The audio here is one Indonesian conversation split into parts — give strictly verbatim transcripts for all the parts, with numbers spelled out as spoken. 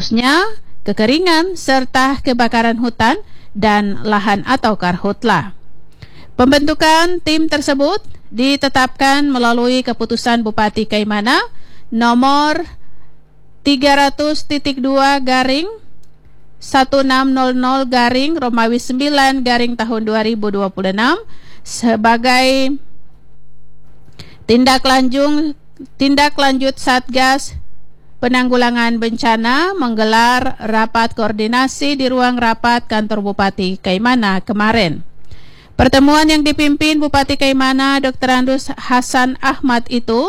khususnya kekeringan serta kebakaran hutan dan lahan atau karhutla. Pembentukan tim tersebut ditetapkan melalui keputusan Bupati Kaimana nomor tiga ratus dua garing seribu enam ratus garing Romawi sembilan garing tahun dua ribu dua puluh enam sebagai tindak lanjut tindak lanjut Satgas Penanggulangan Bencana menggelar rapat koordinasi di ruang rapat kantor Bupati Kaimana kemarin. Pertemuan yang dipimpin Bupati Kaimana Doktor Andus Hasan Ahmad itu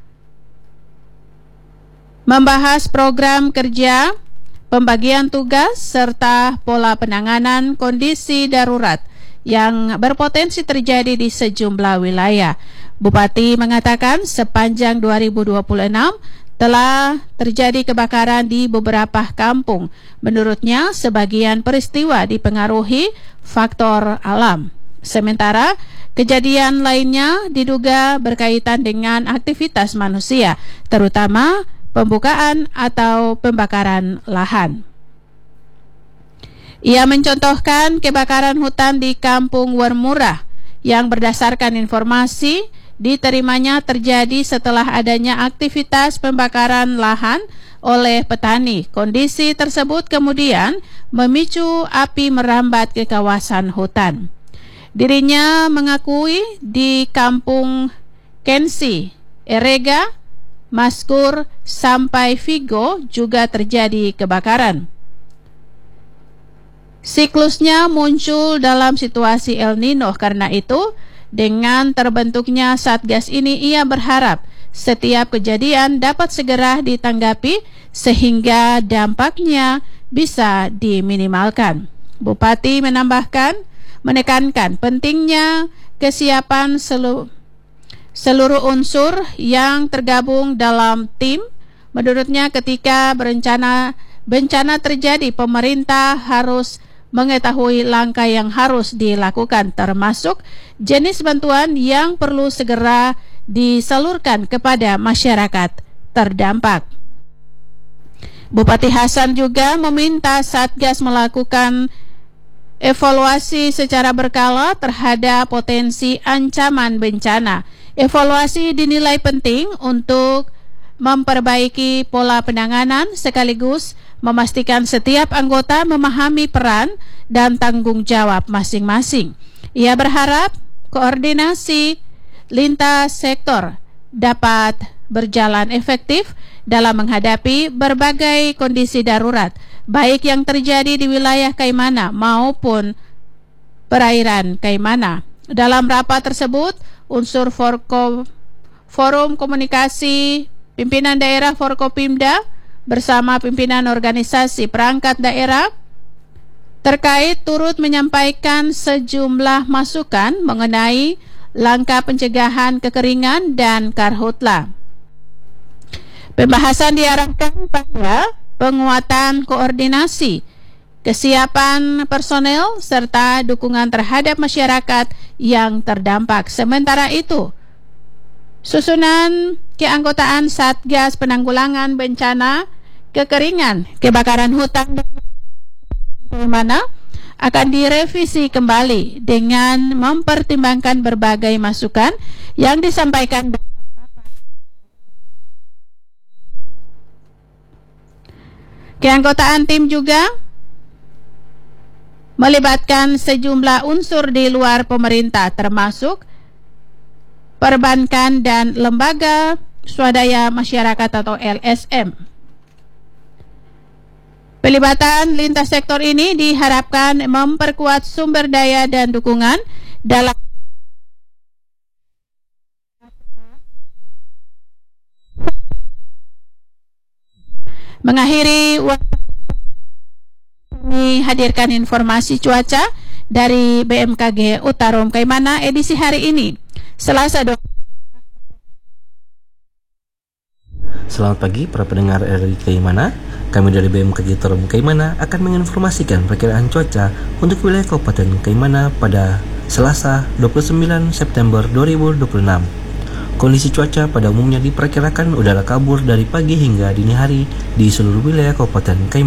membahas program kerja, pembagian tugas, serta pola penanganan kondisi darurat yang berpotensi terjadi di sejumlah wilayah. Bupati mengatakan sepanjang dua ribu dua puluh enam telah terjadi kebakaran di beberapa kampung. Menurutnya, sebagian peristiwa dipengaruhi faktor alam. Sementara kejadian lainnya diduga berkaitan dengan aktivitas manusia, terutama pembukaan atau pembakaran lahan. Ia mencontohkan kebakaran hutan di Kampung Wermurah yang berdasarkan informasi diterimanya terjadi setelah adanya aktivitas pembakaran lahan oleh petani. Kondisi tersebut kemudian memicu api merambat ke kawasan hutan. Dirinya mengakui di Kampung Kensi, Erega, Maskur, sampai Vigo juga terjadi kebakaran. Siklusnya muncul dalam situasi El Nino, karena itu dengan terbentuknya Satgas ini ia berharap setiap kejadian dapat segera ditanggapi sehingga dampaknya bisa diminimalkan. Bupati menambahkan, menekankan pentingnya kesiapan seluruh, seluruh unsur yang tergabung dalam tim. Menurutnya ketika berencana bencana terjadi, pemerintah harus mengetahui langkah yang harus dilakukan, termasuk jenis bantuan yang perlu segera disalurkan kepada masyarakat terdampak. Bupati Hasan juga meminta Satgas melakukan evaluasi secara berkala terhadap potensi ancaman bencana. Evaluasi dinilai penting untuk memperbaiki pola penanganan sekaligus memastikan setiap anggota memahami peran dan tanggung jawab masing-masing. Ia berharap koordinasi lintas sektor dapat berjalan efektif dalam menghadapi berbagai kondisi darurat, baik yang terjadi di wilayah Kaimana maupun perairan Kaimana. Dalam rapat tersebut, unsur Forko, Forum Komunikasi Pimpinan Daerah Forkopimda bersama pimpinan organisasi perangkat daerah terkait turut menyampaikan sejumlah masukan mengenai langkah pencegahan kekeringan dan karhutla. Pembahasan diarahkan pada penguatan koordinasi, kesiapan personel, serta dukungan terhadap masyarakat yang terdampak. Sementara itu, susunan keanggotaan Satgas Penanggulangan Bencana Kekeringan, Kebakaran Hutan di mana akan direvisi kembali dengan mempertimbangkan berbagai masukan yang disampaikan. Keanggotaan tim juga melibatkan sejumlah unsur di luar pemerintah, termasuk perbankan dan lembaga swadaya masyarakat atau L S M. Pelibatan lintas sektor ini diharapkan memperkuat sumber daya dan dukungan dalam mengakhiri. Kami hadirkan informasi cuaca dari B M K G Utarom Kaimana edisi hari ini, Selasa. Selamat pagi para pendengar R R I Kaimana. Kami dari B M K G Utarom Kaimana akan menginformasikan perkiraan cuaca untuk wilayah Kabupaten Kaimana pada Selasa dua puluh sembilan September dua ribu dua puluh enam. Kondisi cuaca pada umumnya diperkirakan udara kabur dari pagi hingga dini hari di seluruh wilayah Kabupaten Kaimana.